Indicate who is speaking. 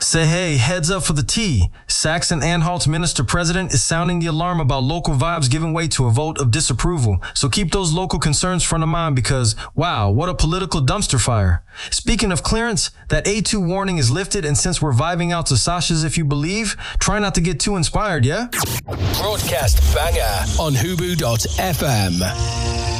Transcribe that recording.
Speaker 1: Say hey, heads up for the tea. Saxon-Anhalt's minister-president is sounding the alarm about local vibes giving way to a vote of disapproval. So keep those local concerns front of mind because, wow, what a political dumpster fire. Speaking of clearance, that A2 warning is lifted, and since we're vibing out to Sasha's If You Believe, try not to get too inspired, yeah?
Speaker 2: Broadcast banger on Hubu.fm.